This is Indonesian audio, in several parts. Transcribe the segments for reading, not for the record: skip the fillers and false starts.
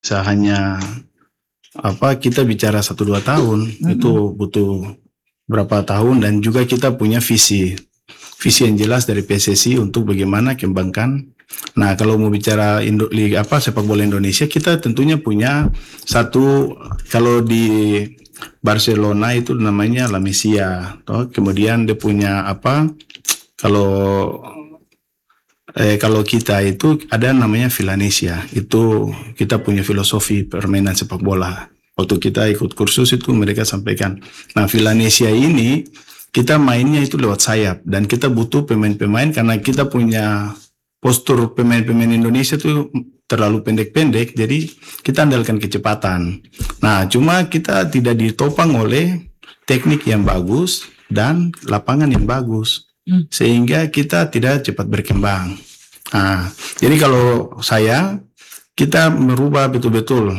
hanya kita bicara 1-2 tahun, itu butuh berapa tahun, dan juga kita punya visi yang jelas dari PSSI untuk bagaimana kembangkan. Nah, kalau mau bicara sepak bola Indonesia, kita tentunya punya satu, kalau di Barcelona itu namanya La Masia, toh. Kemudian dia punya kalau kita itu ada namanya Villanesia. Itu kita punya filosofi permainan sepak bola. Waktu kita ikut kursus itu mereka sampaikan. Nah, Villanesia ini kita mainnya itu lewat sayap, dan kita butuh pemain-pemain karena kita punya postur pemain-pemain Indonesia tuh terlalu pendek-pendek, jadi kita andalkan kecepatan. Nah, cuma kita tidak ditopang oleh teknik yang bagus dan lapangan yang bagus, sehingga kita tidak cepat berkembang. Nah, jadi kalau kita merubah betul-betul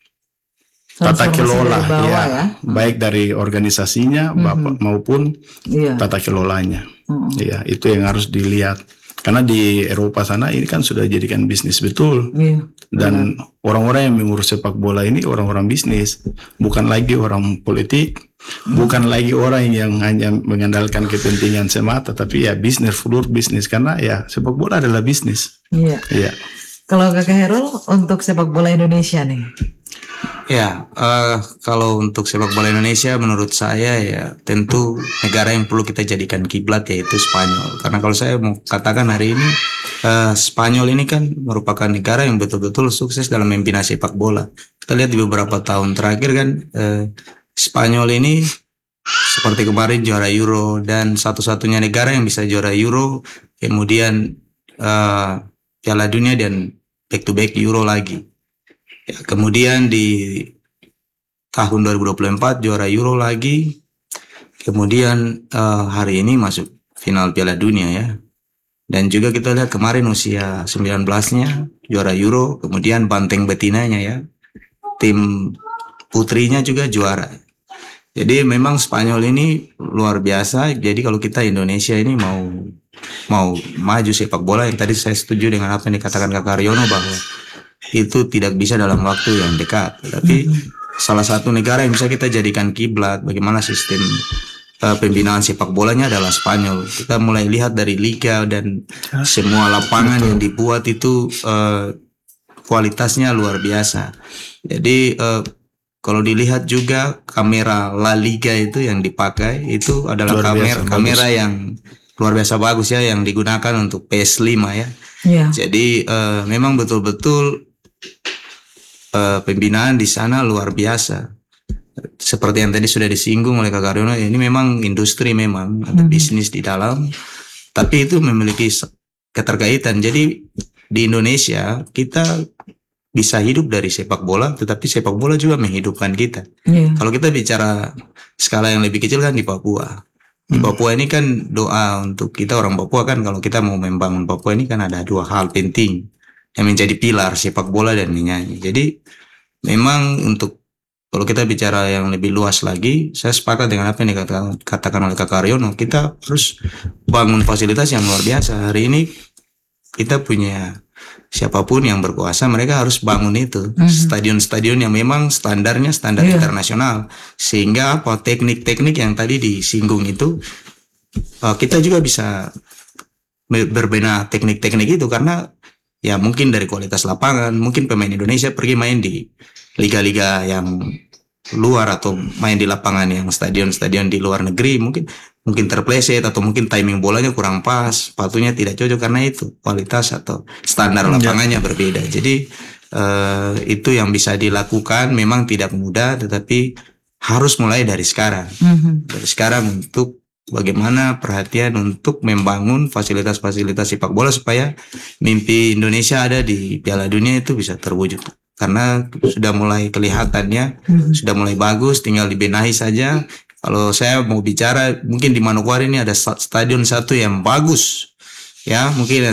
tata kelola baik dari organisasinya maupun tata kelolanya. Ya, itu yang harus dilihat. Karena di Eropa sana ini kan sudah jadikan bisnis betul. Dan orang-orang yang mengurus sepak bola ini orang-orang bisnis, bukan lagi orang politik, bukan lagi orang yang hanya mengandalkan kepentingan semata, tapi ya bisnis, full bisnis, karena ya sepak bola adalah bisnis. Iya. Kalau Kakak Herul untuk sepak bola Indonesia nih? Ya, kalau untuk sepak bola Indonesia menurut saya ya tentu negara yang perlu kita jadikan kiblat yaitu Spanyol. Karena kalau saya mau katakan hari ini, Spanyol ini kan merupakan negara yang betul-betul sukses dalam membina sepak bola. Kita lihat di beberapa tahun terakhir kan, Spanyol ini seperti kemarin juara Euro, dan satu-satunya negara yang bisa juara Euro, kemudian Piala Dunia, dan back-to-back Euro lagi. Ya, kemudian di tahun 2024 juara Euro lagi, kemudian hari ini masuk final Piala Dunia ya. Dan juga kita lihat kemarin usia 19-nya juara Euro, kemudian banteng betinanya ya. Tim putrinya juga juara. Jadi memang Spanyol ini luar biasa. Jadi kalau kita Indonesia ini mau maju sepak bola, yang tadi saya setuju dengan apa yang dikatakan Kakak Haryono bahwa itu tidak bisa dalam waktu yang dekat. Tapi salah satu negara yang bisa kita jadikan kiblat bagaimana sistem pembinaan sepak bolanya adalah Spanyol. Kita mulai lihat dari liga dan semua lapangan yang dibuat itu kualitasnya luar biasa. Jadi kalau dilihat juga kamera La Liga itu yang dipakai itu adalah kamera yang luar biasa bagus ya, yang digunakan untuk PS5 ya. Jadi memang betul-betul pembinaan di sana luar biasa. Seperti yang tadi sudah disinggung oleh Kak Haryono, ini memang industri, memang ada bisnis di dalam, tapi itu memiliki keterkaitan. Jadi di Indonesia kita bisa hidup dari sepak bola, tetapi sepak bola juga menghidupkan kita. Kalau kita bicara skala yang lebih kecil kan di Papua. Di Papua ini kan doa untuk kita orang Papua kan, kalau kita mau membangun Papua ini kan ada 2 hal penting yang menjadi pilar, sepak bola dan menyanyi. Jadi memang untuk kalau kita bicara yang lebih luas lagi, saya sepakat dengan apa yang dikatakan oleh Kak Haryono. Kita harus bangun fasilitas yang luar biasa. Hari ini kita punya siapapun yang berkuasa, mereka harus bangun itu stadion-stadion yang memang standarnya standar internasional, sehingga teknik-teknik yang tadi disinggung itu kita juga bisa berbenah teknik-teknik itu, karena ya mungkin dari kualitas lapangan, mungkin pemain Indonesia pergi main di liga-liga yang luar atau main di lapangan yang stadion-stadion di luar negeri, mungkin terpleset atau mungkin timing bolanya kurang pas, sepatunya tidak cocok karena itu kualitas atau standar lapangannya berbeda. Jadi itu yang bisa dilakukan, memang tidak mudah, tetapi harus mulai dari sekarang. Dari sekarang untuk bagaimana perhatian untuk membangun fasilitas-fasilitas sepak bola supaya mimpi Indonesia ada di Piala Dunia itu bisa terwujud. Karena sudah mulai kelihatannya, sudah mulai bagus, tinggal dibenahi saja. Kalau saya mau bicara, mungkin di Manokwari ini ada stadion satu yang bagus, ya mungkin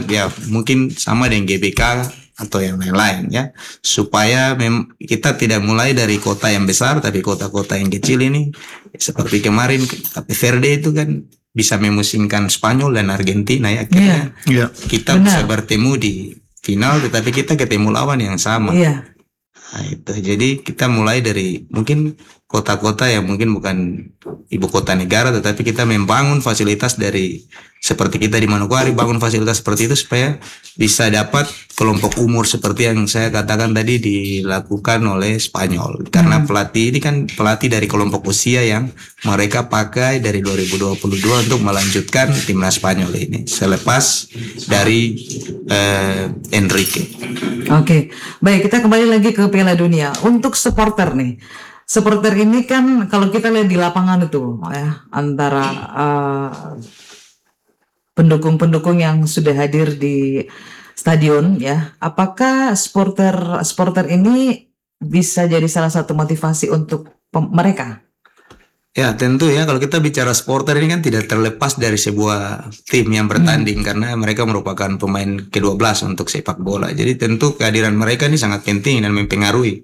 sama dengan GBK atau yang lain-lain ya, supaya kita tidak mulai dari kota yang besar, tapi kota-kota yang kecil ini seperti kemarin Cape Verde itu kan bisa memusingkan Spanyol dan Argentina ya, akhirnya kita bisa bertemu di final, tetapi kita ketemu lawan yang sama. Nah, itu. Jadi kita mulai dari mungkin kota-kota yang mungkin bukan ibu kota negara, tetapi kita membangun fasilitas dari seperti kita di Manokwari bangun fasilitas seperti itu supaya bisa dapat kelompok umur seperti yang saya katakan tadi dilakukan oleh Spanyol. Karena pelatih ini kan pelatih dari kelompok usia yang mereka pakai dari 2022 untuk melanjutkan timnas Spanyol ini selepas dari Enrique. Oke, baik, kita kembali lagi ke Piala Dunia. Untuk supporter nih, supporter ini kan kalau kita lihat di lapangan itu ya, antara pendukung-pendukung yang sudah hadir di stadion ya, apakah supporter ini bisa jadi salah satu motivasi untuk mereka? Ya tentu ya, kalau kita bicara supporter ini kan tidak terlepas dari sebuah tim yang bertanding karena mereka merupakan pemain ke-12 untuk sepak bola. Jadi tentu kehadiran mereka ini sangat penting dan mempengaruhi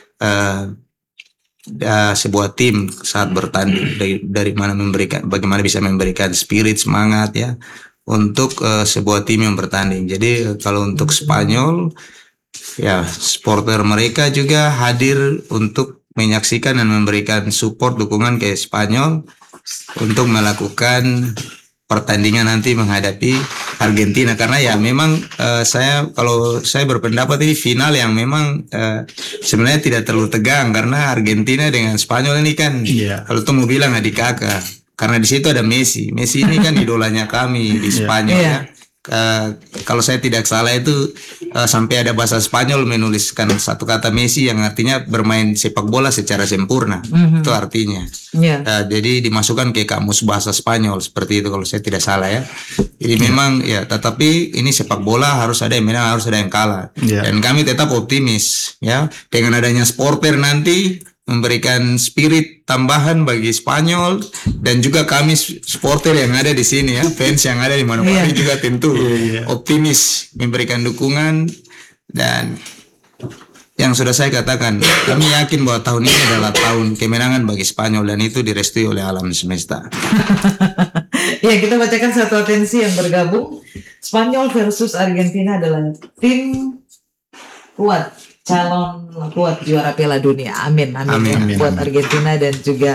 sebuah tim saat bertanding, dari mana bagaimana bisa memberikan spirit, semangat ya untuk sebuah tim yang bertanding. Jadi kalau untuk Spanyol ya, supporter mereka juga hadir untuk menyaksikan dan memberikan support dukungan ke Spanyol untuk melakukan pertandingan nanti menghadapi Argentina. Karena ya memang kalau saya berpendapat ini final yang memang sebenarnya tidak terlalu tegang, karena Argentina dengan Spanyol ini kan kalau tuh mau bilang adik kakak, karena di situ ada Messi ini kan idolanya kami di Spanyol ya. Kalau saya tidak salah itu sampai ada bahasa Spanyol menuliskan satu kata Messi yang artinya bermain sepak bola secara sempurna. Itu artinya. Jadi dimasukkan ke kamus bahasa Spanyol seperti itu kalau saya tidak salah ya. Jadi memang ya, tetapi ini sepak bola harus ada yang menang, harus ada yang kalah. Dan kami tetap optimis ya, dengan adanya supporter nanti memberikan spirit tambahan bagi Spanyol, dan juga kami supporter yang ada di sini ya, fans yang ada di Manokwari juga tentu optimis memberikan dukungan. Dan yang sudah saya katakan, kami yakin bahwa tahun ini adalah tahun kemenangan bagi Spanyol, dan itu direstui oleh alam semesta. Ya, kita bacakan satu atensi yang bergabung. Spanyol versus Argentina adalah tim kuat, calon kuat juara Piala Dunia. Amin. Buat Argentina dan juga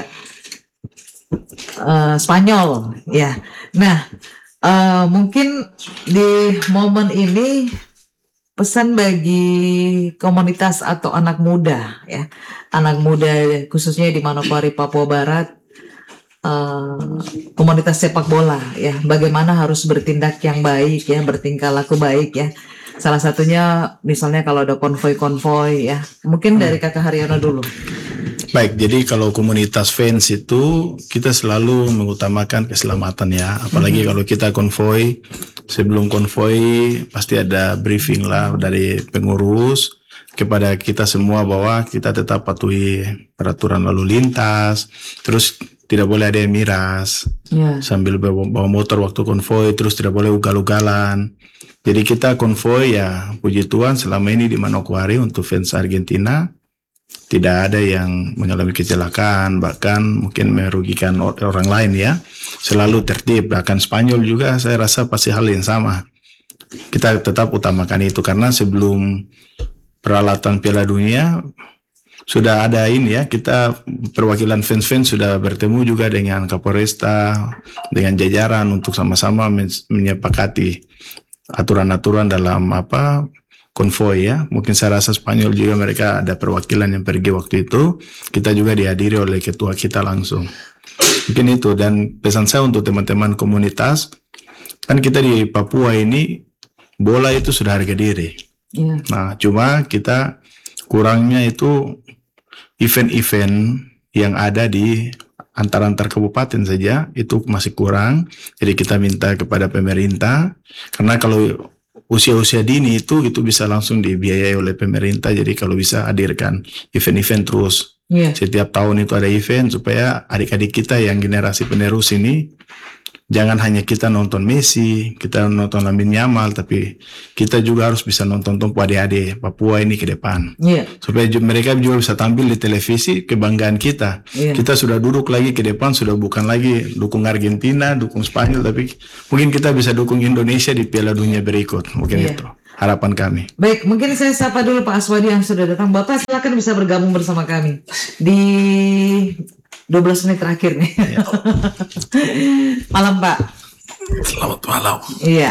Spanyol ya. Nah, mungkin di momen ini pesan bagi komunitas atau anak muda ya, anak muda khususnya di Manokwari, Papua Barat, komunitas sepak bola ya, bagaimana harus bertindak yang baik ya, bertingkah laku baik ya. Salah satunya misalnya kalau ada konvoi ya, mungkin dari Kakak Haryono dulu. Baik, jadi kalau komunitas fans itu kita selalu mengutamakan keselamatan ya, apalagi kalau kita konvoi. Sebelum konvoi pasti ada briefing lah dari pengurus kepada kita semua bahwa kita tetap patuhi peraturan lalu lintas, terus tidak boleh ada yang miras sambil bawa motor waktu konvoi, terus tidak boleh ugal-ugalan. Jadi kita konvoi ya, puji Tuhan selama ini di Manokwari untuk fans Argentina tidak ada yang mengalami kecelakaan, bahkan mungkin merugikan orang lain ya. Selalu tertib. Bahkan Spanyol juga saya rasa pasti hal yang sama. Kita tetap utamakan itu, karena sebelum peralatan Piala Dunia sudah ada ini ya, kita perwakilan fans-fans sudah bertemu juga dengan Kapolresta, dengan jajaran untuk sama-sama menyepakati aturan-aturan dalam konvoi ya. Mungkin saya rasa Spanyol juga mereka ada perwakilan yang pergi waktu itu. Kita juga dihadiri oleh ketua kita langsung. Mungkin itu. Dan pesan saya untuk teman-teman komunitas, kan kita di Papua ini bola itu sudah harga diri. Nah, cuma kita kurangnya itu event-event yang ada di antar kabupaten saja itu masih kurang. Jadi kita minta kepada pemerintah, karena kalau usia-usia dini itu bisa langsung dibiayai oleh pemerintah. Jadi kalau bisa hadirkan event-event terus. Setiap tahun itu ada event supaya adik-adik kita yang generasi penerus ini jangan hanya kita nonton Messi, kita nonton Lamine Yamal, tapi kita juga harus bisa nonton adik-adik Papua ini ke depan. Supaya mereka juga bisa tampil di televisi, kebanggaan kita. Kita sudah duduk lagi ke depan, sudah bukan lagi dukung Argentina, dukung Spanyol, tapi mungkin kita bisa dukung Indonesia di Piala Dunia berikut. Mungkin itu. harapan kami. Baik, mungkin saya sapa dulu Pak Aswadi yang sudah datang. Bapak silakan bisa bergabung bersama kami di 12 menit terakhir nih. Malam Pak. Selamat malam. Iya.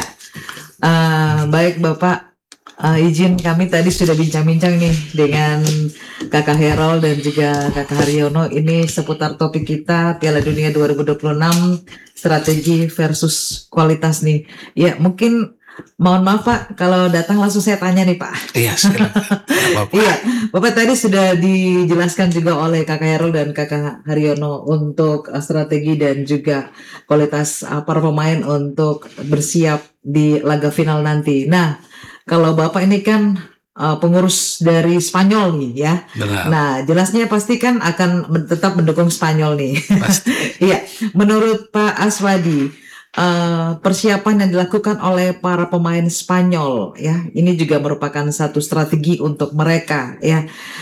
Baik Bapak, izin kami tadi sudah bincang-bincang nih dengan Kakak Herold dan juga Kakak Haryono. Ini seputar topik kita Piala Dunia 2026, strategi versus kualitas nih. Ya mungkin mohon maaf Pak, kalau datang langsung saya tanya nih Pak. Iya, silakan. Iya, Bapak tadi sudah dijelaskan juga oleh Kakak Herold dan Kakak Haryono untuk strategi dan juga kualitas para pemain untuk bersiap di laga final nanti. Nah, kalau Bapak ini kan pengurus dari Spanyol nih ya. Benar. Nah, jelasnya pasti kan akan tetap mendukung Spanyol nih. Pasti. Iya, menurut Pak Aswadi, persiapan yang dilakukan oleh para pemain Spanyol ya, ini juga merupakan satu strategi untuk mereka ya.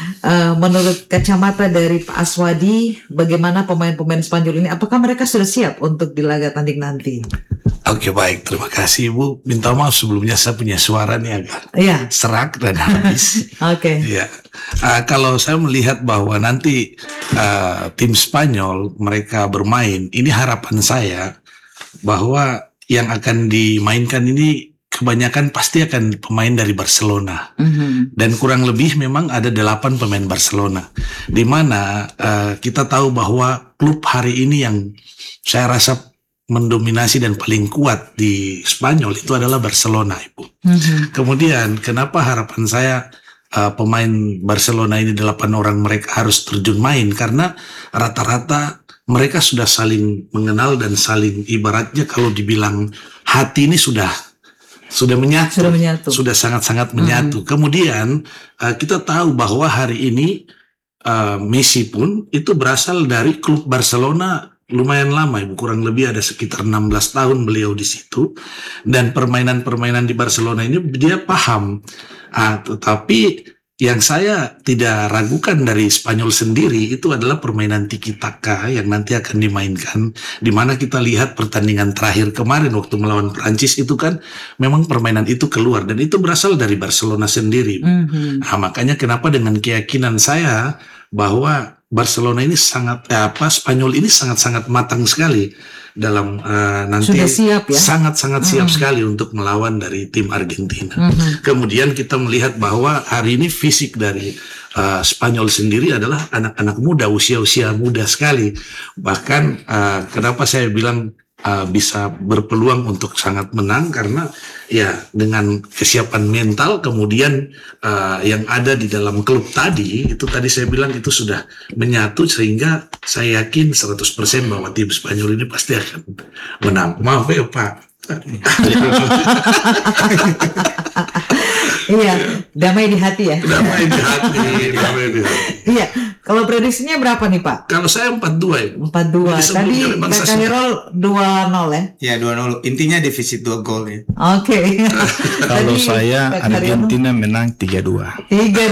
Menurut kacamata dari Pak Aswadi, bagaimana pemain-pemain Spanyol ini? Apakah mereka sudah siap untuk di laga tanding nanti? Oke, baik. Terima kasih Ibu. Minta maaf sebelumnya saya punya suara nih agak Iya. serak dan habis. Oke. Ya, kalau saya melihat bahwa nanti tim Spanyol mereka bermain, ini harapan saya bahwa yang akan dimainkan ini kebanyakan pasti akan pemain dari Barcelona. Dan kurang lebih memang ada 8 pemain Barcelona. Di mana kita tahu bahwa klub hari ini yang saya rasa mendominasi dan paling kuat di Spanyol itu adalah Barcelona, Ibu. Kemudian kenapa harapan saya pemain Barcelona ini 8 orang mereka harus terjun main, karena rata-rata mereka sudah saling mengenal dan saling, ibaratnya kalau dibilang hati ini sudah menyatu, sudah sangat-sangat menyatu. Kemudian kita tahu bahwa hari ini Messi pun itu berasal dari klub Barcelona lumayan lama, Ibu, kurang lebih ada sekitar 16 tahun beliau di situ, dan permainan-permainan di Barcelona ini dia paham. Tetapi yang saya tidak ragukan dari Spanyol sendiri itu adalah permainan tiki taka yang nanti akan dimainkan, di mana kita lihat pertandingan terakhir kemarin waktu melawan Prancis itu kan memang permainan itu keluar dan itu berasal dari Barcelona sendiri. Nah, makanya kenapa dengan keyakinan saya bahwa Barcelona ini Spanyol ini sangat-sangat matang sekali dalam nanti sudah siap, ya? Sangat-sangat siap sekali untuk melawan dari tim Argentina. Kemudian kita melihat bahwa hari ini fisik dari Spanyol sendiri adalah anak-anak muda, usia-usia muda sekali. Bahkan kenapa saya bilang bisa berpeluang untuk sangat menang, karena ya dengan kesiapan mental, kemudian yang ada di dalam klub tadi, itu tadi saya bilang itu sudah menyatu, sehingga saya yakin 100% bahwa tim Spanyol ini pasti akan menang. Maaf ya Pak. Iya, damai di hati ya. Damai di hati, damai di hati. Iya, kalau prediksinya berapa nih Pak? Kalau saya 4-2 ya. 4-2. Tadi Kakak Herold 2-0 ya? Ya 2-0. Intinya defisit 2 gol ya. Oke. Kalau Tadi saya Kakak Argentina menang 3-2.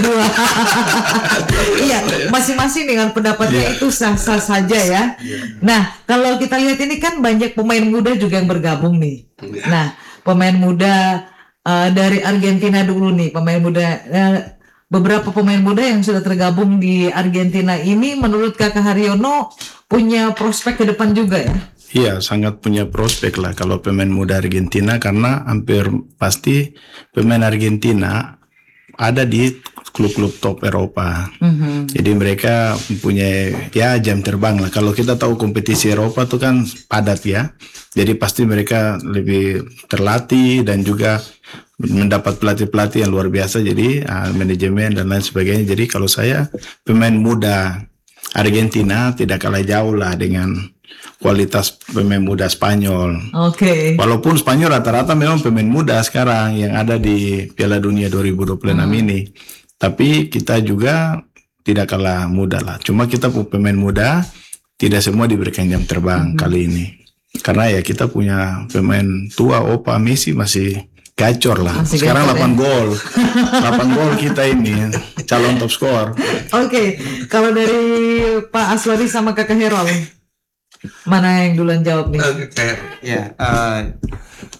3-2. Iya, masing-masing dengan pendapatnya itu sah-sah saja ya. Nah, kalau kita lihat ini kan banyak pemain muda juga yang bergabung nih. Nah, pemain muda dari Argentina dulu nih, pemain muda, beberapa pemain muda yang sudah tergabung di Argentina ini menurut Kakak Haryono punya prospek ke depan juga ya? Iya, sangat punya prospek lah kalau pemain muda Argentina, karena hampir pasti pemain Argentina ada di klub-klub top Eropa. Jadi mereka punya ya jam terbang lah. Kalau kita tahu kompetisi Eropa tuh kan padat ya. Jadi pasti mereka lebih terlatih dan juga mendapat pelatih-pelatih yang luar biasa. Jadi manajemen dan lain sebagainya. Jadi kalau saya pemain muda Argentina tidak kalah jauh lah dengan kualitas pemain muda Spanyol. Oke. Walaupun Spanyol rata-rata memang pemain muda sekarang yang ada di Piala Dunia 2026 ini. Tapi kita juga tidak kalah muda lah. Cuma kita pemain muda tidak semua diberikan jam terbang kali ini. Karena ya kita punya pemain tua, Opa Messi masih gacor lah. Masih sekarang gacor, 8 gol. 8 gol kita ini calon top skor. Oke. Kalau dari Pak Aswadi sama Kakak Herold, mana yang duluan jawab nih? Ya,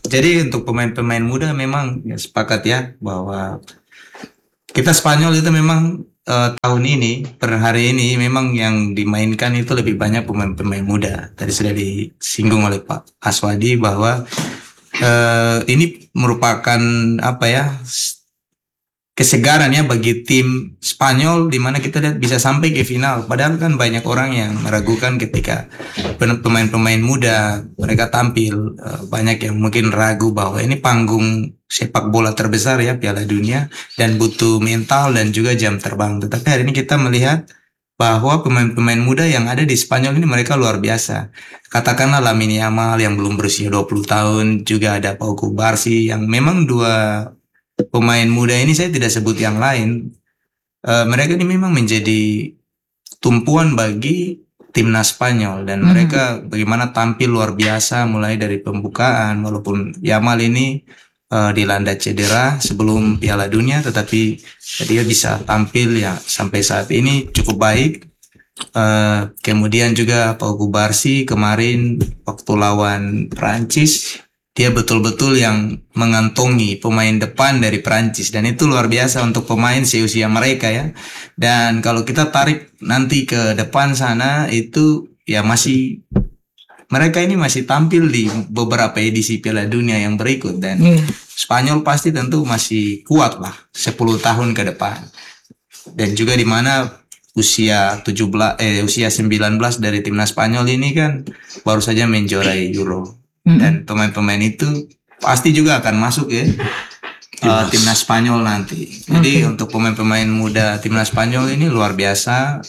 Jadi untuk pemain-pemain muda memang ya sepakat ya bahwa kita Spanyol itu memang tahun ini per hari ini memang yang dimainkan itu lebih banyak pemain-pemain muda. Tadi sudah disinggung oleh Pak Aswadi bahwa ini merupakan apa ya, kesegaran ya bagi tim Spanyol, di mana kita lihat bisa sampai ke final. Padahal kan banyak orang yang meragukan ketika pemain-pemain muda mereka tampil. Banyak yang mungkin ragu bahwa ini panggung sepak bola terbesar ya, Piala Dunia, dan butuh mental dan juga jam terbang. Tetapi hari ini kita melihat bahwa pemain-pemain muda yang ada di Spanyol ini mereka luar biasa. Katakanlah Lamine Yamal yang belum berusia 20 tahun, juga ada Pau Kubarsi yang memang dua pemain muda ini, saya tidak sebut yang lain. Mereka ini memang menjadi tumpuan bagi timnas Spanyol, dan mereka bagaimana tampil luar biasa mulai dari pembukaan, walaupun Yamal ini dilanda cedera sebelum Piala Dunia, tetapi dia bisa tampil ya sampai saat ini cukup baik. Kemudian juga Pau Kubarsi kemarin waktu lawan Prancis, dia betul-betul yang mengantongi pemain depan dari Prancis, dan itu luar biasa untuk pemain seusia mereka ya. Dan kalau kita tarik nanti ke depan sana, itu ya masih, mereka ini masih tampil di beberapa edisi Piala Dunia yang berikut, dan Spanyol pasti tentu masih kuat lah 10 tahun ke depan. Dan juga di mana usia 19 dari timnas Spanyol ini kan baru saja menjuarai Euro. Dan pemain-pemain itu pasti juga akan masuk ya timnas Spanyol nanti. Jadi untuk pemain-pemain muda timnas Spanyol ini luar biasa.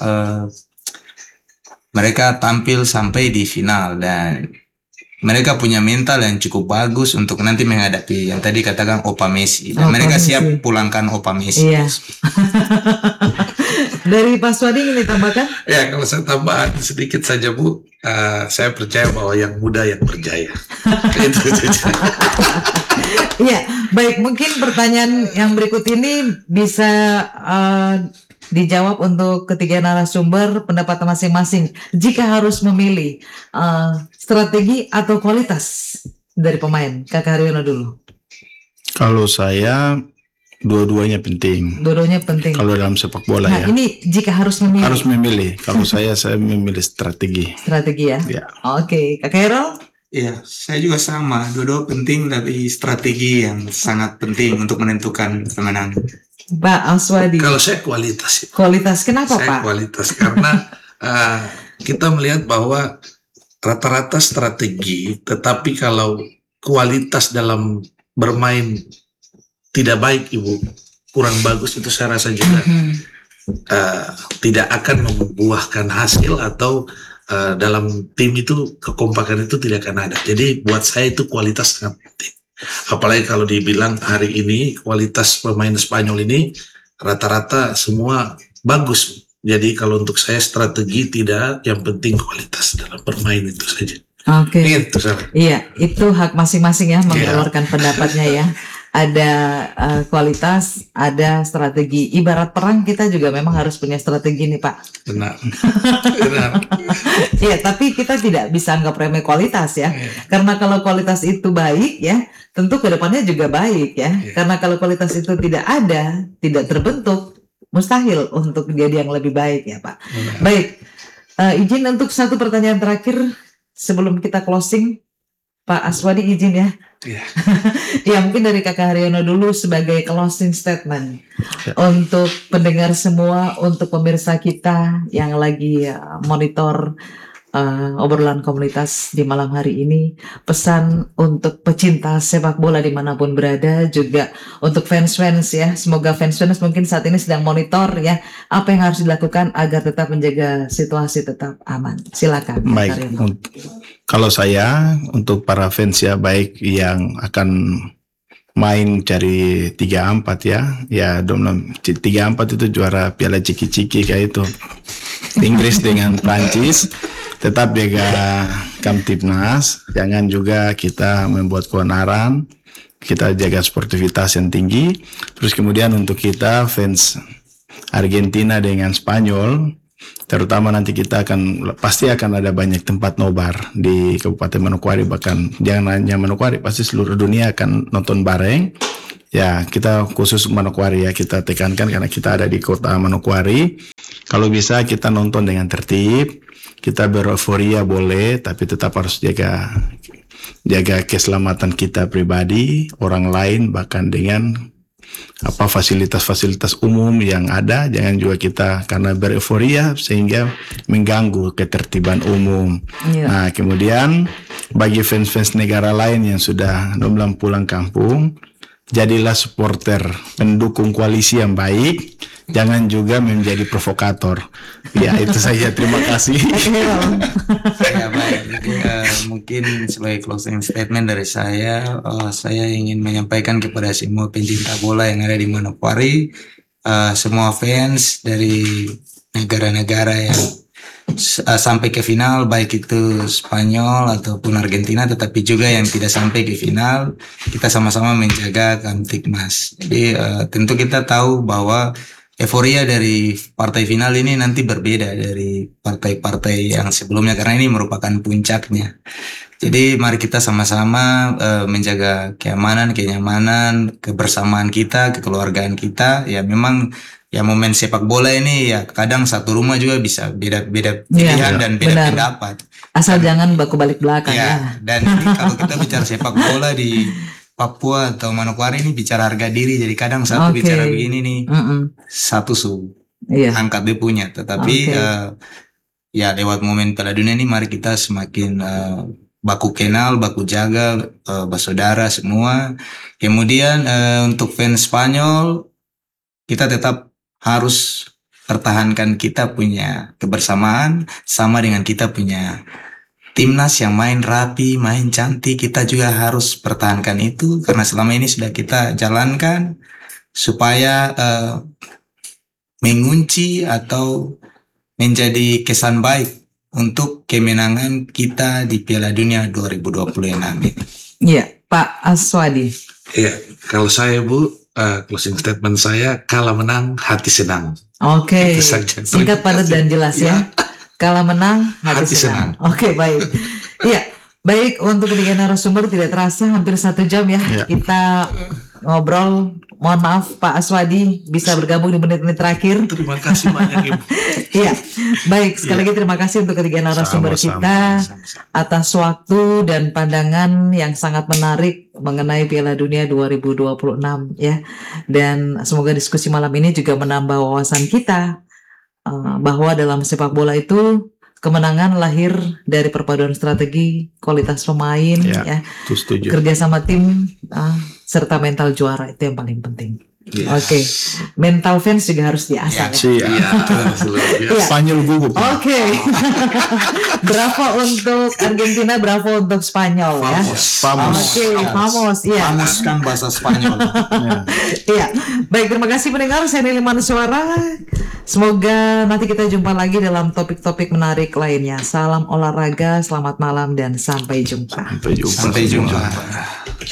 Mereka tampil sampai di final, dan mereka punya mental yang cukup bagus untuk nanti menghadapi yang tadi katakan Opa Messi. Dan mereka siap pulangkan Opa Messi. Iya. Dari Pak Swadi ingin ditambahkan? Ya, kalau saya tambahan sedikit saja Bu, saya percaya bahwa yang muda yang berjaya. Itu saja. Iya, baik. Mungkin pertanyaan yang berikut ini bisa dijawab untuk ketiga narasumber pendapat masing-masing. Jika harus memilih strategi atau kualitas dari pemain, Kakak Haryono dulu. Kalau saya, dua-duanya penting. Dua-duanya penting. Kalau dalam sepak bola Nah, ya. ini jika harus memilih. Harus memilih. Kalau saya memilih strategi. Strategi ya. Ya. Oke, Kakak Hero? Iya, saya juga sama. Dua-dua penting, tapi strategi yang sangat penting untuk menentukan kemenangan. Pak Aswadi. Kalau saya kualitas. Kualitas, kenapa Saya Pak? kualitas karena kita melihat bahwa rata-rata strategi, tetapi kalau kualitas dalam bermain tidak baik, Ibu, kurang bagus, itu saya rasa juga tidak akan membuahkan hasil, atau dalam tim itu kekompakan itu tidak akan ada. Jadi buat saya itu kualitas sangat penting. Apalagi kalau dibilang hari ini kualitas pemain Spanyol ini rata-rata semua bagus. Jadi kalau untuk saya strategi tidak, yang penting kualitas dalam bermain itu saja. Oke. Itu saja. Iya, itu hak masing-masing ya mengeluarkan pendapatnya ya. Ada kualitas, ada strategi. Ibarat perang, kita juga memang harus punya strategi nih Pak. Benar. Benar. Iya, tapi kita tidak bisa anggap remeh kualitas ya. Karena kalau kualitas itu baik ya, tentu kedepannya juga baik ya. Karena kalau kualitas itu tidak ada, tidak terbentuk, mustahil untuk jadi yang lebih baik ya Pak. Baik, izin untuk satu pertanyaan terakhir sebelum kita closing. Pak Aswadi izin ya. Ya, mungkin dari Kakak Haryono dulu sebagai closing statement untuk pendengar semua, untuk pemirsa kita yang lagi monitor obrolan komunitas di malam hari ini. Pesan untuk pecinta sepak bola dimanapun berada, juga untuk fans-fans ya. Semoga fans-fans mungkin saat ini sedang monitor ya, apa yang harus dilakukan agar tetap menjaga situasi tetap aman. Silakan. Baik. Kalau saya, untuk para fans ya, baik yang akan main cari 3-4 ya 3-4 itu juara Piala Ciki-Ciki kayak itu, Inggris dengan Prancis. Tetap jaga Kamtibnas, jangan juga kita membuat keonaran, kita jaga sportivitas yang tinggi. Terus kemudian untuk kita fans Argentina dengan Spanyol, Terutama nanti kita pasti akan ada banyak tempat nobar di Kabupaten Manokwari, bahkan jangan hanya Manokwari, pasti seluruh dunia akan nonton bareng. Ya, kita khusus Manokwari ya, kita tekankan karena kita ada di kota Manokwari. Kalau bisa kita nonton dengan tertib, kita bereuforia boleh, tapi tetap harus jaga keselamatan kita pribadi, orang lain, bahkan dengan fasilitas-fasilitas umum yang ada. Jangan juga kita karena bereuforia sehingga mengganggu ketertiban umum. Nah, kemudian bagi fans-fans negara lain yang sudah belum pulang kampung, jadilah supporter pendukung koalisi yang baik, jangan juga menjadi provokator. Ya, itu saja. Terima kasih. Ya, baik. Mungkin sebagai closing statement dari saya ingin menyampaikan kepada semua pencinta bola yang ada di Manokwari, semua fans dari negara-negara yang sampai ke final, baik itu Spanyol ataupun Argentina, tetapi juga yang tidak sampai ke final, kita sama-sama menjaga Kamtibmas. Jadi tentu kita tahu bahwa euforia dari partai final ini nanti berbeda dari partai-partai yang sebelumnya, karena ini merupakan puncaknya. Jadi mari kita sama-sama menjaga kenyamanan, kebersamaan kita, kekeluargaan kita. Ya memang ya momen sepak bola ini ya kadang satu rumah juga bisa beda pilihan dan beda pendapat. Asal jangan baku balik belakang ya. Dan ini kalau kita bicara sepak bola di Papua atau Manokwari ini bicara harga diri. Jadi kadang satu bicara begini nih, satu angkat dia punya. Tetapi ya lewat momen Piala Dunia ini mari kita semakin baku kenal, baku jaga, bersaudara semua. Kemudian untuk fans Spanyol, kita tetap harus pertahankan kita punya kebersamaan, sama dengan kita punya timnas yang main rapi, main cantik. Kita juga harus pertahankan itu, karena selama ini sudah kita jalankan supaya mengunci atau menjadi kesan baik untuk kemenangan kita di Piala Dunia 2026 ini. Iya, Pak Aswadi. Iya, kalau saya Bu, closing statement saya, kalah menang hati senang. Oke, singkat padat dan jelas ya. Kalah menang hati senang. Oke, baik. Iya, baik, untuk ketiga narasumber tidak terasa hampir 1 jam ya. Kita ngobrol. Mohon maaf Pak Aswadi bisa bergabung di menit-menit terakhir. Terima kasih banyak Ibu. Iya, baik, sekali lagi terima kasih untuk ketiga narasumber kita atas waktu dan pandangan yang sangat menarik mengenai Piala Dunia 2026 ya. Dan semoga diskusi malam ini juga menambah wawasan kita bahwa dalam sepak bola itu kemenangan lahir dari perpaduan strategi, kualitas pemain, ya, kerjasama tim, serta mental juara, itu yang paling penting. Oke, mental fans juga harus diasah. Spanyol gugup. Oke. Bravo untuk Argentina, bravo untuk Spanyol ya. Vamos, ya. Vamos kan bahasa Spanyol. Iya. Baik, terima kasih pendengar. Saya Nili Manusuara. Semoga nanti kita jumpa lagi dalam topik-topik menarik lainnya. Salam olahraga, selamat malam dan sampai jumpa. Sampai jumpa.